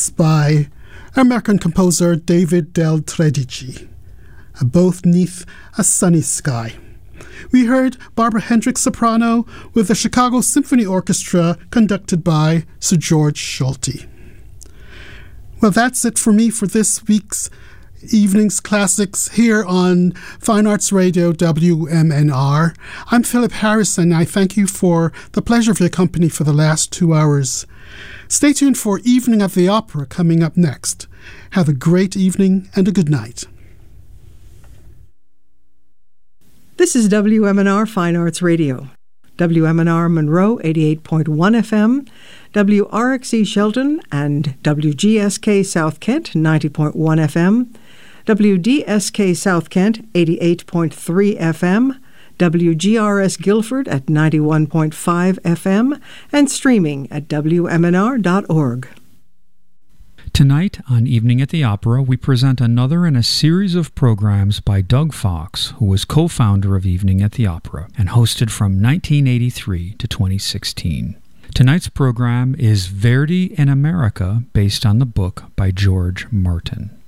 Waltz by American composer David Del Tredici, both 'neath a sunny sky. We heard Barbara Hendricks soprano with the Chicago Symphony Orchestra conducted by Sir George Solti. Well, that's it for me for this week's Evening's Classics here on Fine Arts Radio WMNR. I'm Philip Harrison. I thank you for the pleasure of your company for the last 2 hours. Stay tuned for Evening at the Opera coming up next. Have a great evening and a good night. This is WMNR Fine Arts Radio. WMNR Monroe 88.1 FM, WRXE Shelton and WGSK South Kent 90.1 FM, WDSK South Kent 88.3 FM, WGRS Guilford at 91.5 FM, and streaming at WMNR.org. Tonight on Evening at the Opera, we present another in a series of programs by Doug Fox, who was co-founder of Evening at the Opera and hosted from 1983 to 2016. Tonight's program is Verdi in America, based on the book by George Martin.